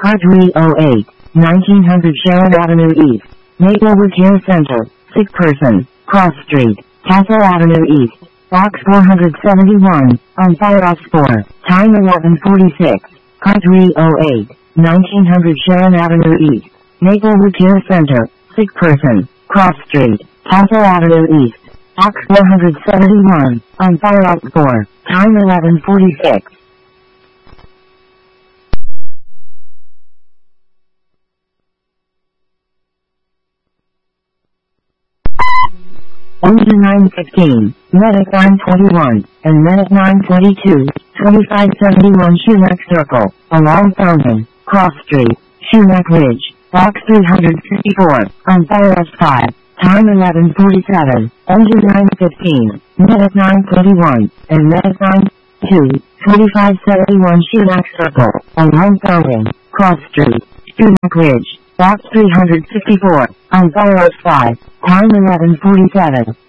Car 308, 1900 Sharon Avenue East, Maplewood Care Center, sick person, Cross Street, Castle Avenue East, Box 471, on fire off 4, time 11:46, Car 308, 1900 Sharon Avenue East, Maplewood Care Center, sick person, Cross Street, Castle Avenue East, Box 471, on fire off 4, time 11:46. Engine 915, Medic 921, and Medic 922, 2571 Shumack Circle, along Fountain, Cross Street, Shumack Ridge, Box 354, on fire S5, time 11:47, Engine 915, Medic 921, and Medic 92, 2571 Shumack Circle, along Fountain, Cross Street, Shumack Ridge, Box 354, on fire S5, time 11:47.